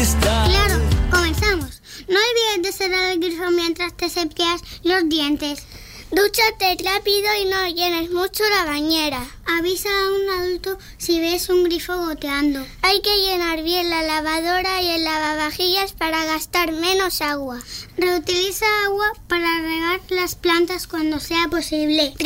cristal. Claro, comenzamos. No olvides de cerrar el grifo mientras te cepillas los dientes. Dúchate rápido y no llenes mucho la bañera. Avisa a un adulto si ves un grifo goteando. Hay que llenar bien la lavadora y el lavavajillas para gastar menos agua. Reutiliza agua para regar las plantas cuando sea posible.